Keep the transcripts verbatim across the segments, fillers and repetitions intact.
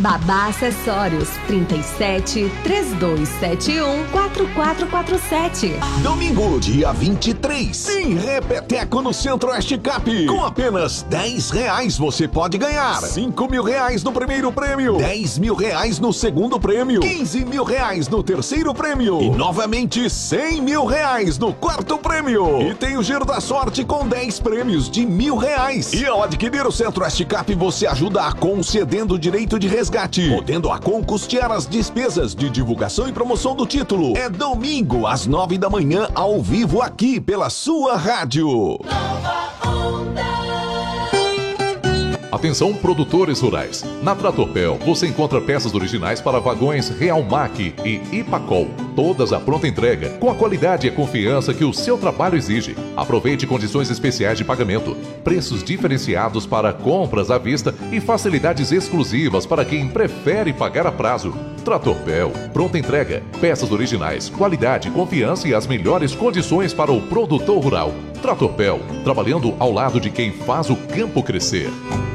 Babá Acessórios, trinta e sete, três dois sete um, quatro quatro quatro sete. Domingo, dia vinte e três, tem Repeteco no Centro-Oeste Cap. Com apenas dez reais você pode ganhar cinco mil reais no primeiro prêmio, dez mil reais no segundo prêmio, quinze mil reais no terceiro prêmio e novamente cem mil reais no quarto prêmio. E tem o Giro da Sorte com dez prêmios de mil reais. E ao adquirir o Centro-Oeste Cap, você ajuda a concedendo o direito de resgate, podendo a Com custear as despesas de divulgação e promoção do título. É domingo, às nove da manhã, ao vivo aqui pela sua rádio. Nova Onda. Atenção, produtores rurais. Na Tratorpel você encontra peças originais para vagões Realmac e Ipacol. Todas à pronta entrega, com a qualidade e a confiança que o seu trabalho exige. Aproveite condições especiais de pagamento, preços diferenciados para compras à vista e facilidades exclusivas para quem prefere pagar a prazo. Tratorpel, pronta entrega, peças originais, qualidade, confiança e as melhores condições para o produtor rural. Tratorpel, trabalhando ao lado de quem faz o campo crescer.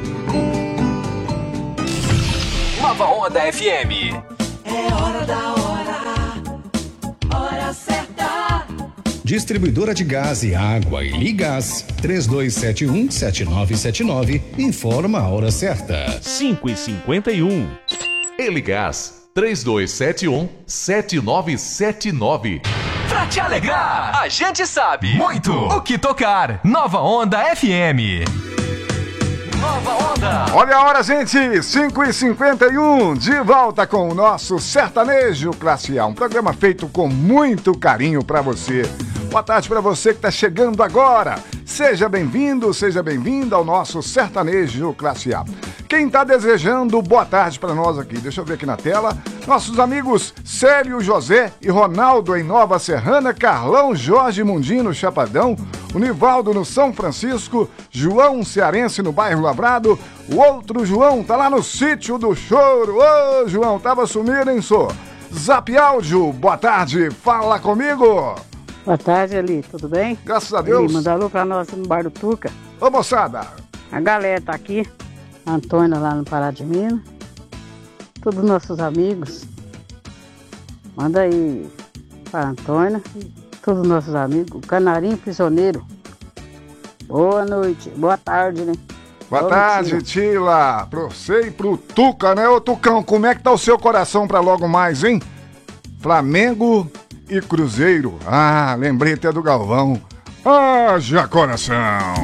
Nova Onda F M. É hora da hora, hora certa. Distribuidora de gás e água e Ligás, três dois sete um, sete nove sete nove, informa a hora certa. cinco e cinquenta e um. Eligás, três dois sete um, sete nove sete nove. Pra te alegrar, a gente sabe muito o que tocar. Nova Onda F M. Nova Onda. Olha a hora, gente, cinco e cinquenta e um, de volta com o nosso Sertanejo Classe A, um programa feito com muito carinho pra você. Boa tarde pra você que tá chegando agora. Seja bem-vindo, seja bem-vinda ao nosso Sertanejo Classe A. Quem tá desejando boa tarde pra nós aqui, deixa eu ver aqui na tela, nossos amigos Célio José e Ronaldo em Nova Serrana, Carlão Jorge Mundinho no Chapadão, o Nivaldo no São Francisco, João Cearense no bairro Lavrado, o outro João tá lá no sítio do Choro. Ô, João, tava sumido, hein, só? Zap Áudio, boa tarde, fala comigo. Boa tarde, Eli, tudo bem? Graças a Deus. Eli, manda alô pra nós no Bar do Tuca. Ô, moçada. A galera tá aqui, a Antônia lá no Pará de Minas, todos nossos amigos. Manda aí para a Antônia, todos os nossos amigos, o Canarinho Prisioneiro. Boa noite, boa tarde, né? Boa tarde, Tila. Pra você e pro Tuca, né? Ô, Tucão, como é que tá o seu coração pra logo mais, hein? Flamengo e Cruzeiro. Ah, lembrei até do Galvão. Haja coração.